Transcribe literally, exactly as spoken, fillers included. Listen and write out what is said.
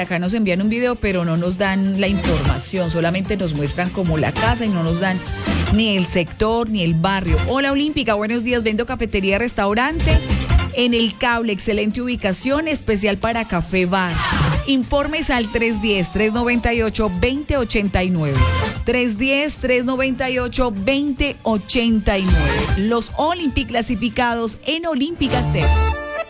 acá nos envían un video, pero no nos dan la información, solamente nos muestran como la casa y no nos dan ni el sector ni el barrio. Hola Olímpica, buenos días, vendo cafetería, restaurante en El Cable, excelente ubicación, especial para café bar. Informes al tres uno cero, tres nueve ocho, dos cero ocho nueve. tres uno cero, tres nueve ocho, dos cero ocho nueve. Los Olympic clasificados en Olímpica Estéreo.